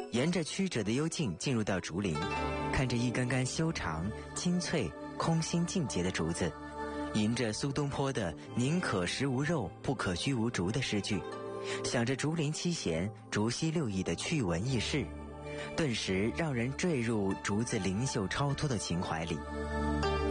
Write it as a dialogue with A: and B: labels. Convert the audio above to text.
A: 沿着曲折的幽径进入到竹林，看着一根根修长、清脆、空心净洁的竹子，吟着苏东坡的“宁可食无肉，不可须无竹”的诗句，想着竹林七贤、竹溪六艺的趣闻轶事，顿时让人坠入竹子灵秀超脱的情怀里。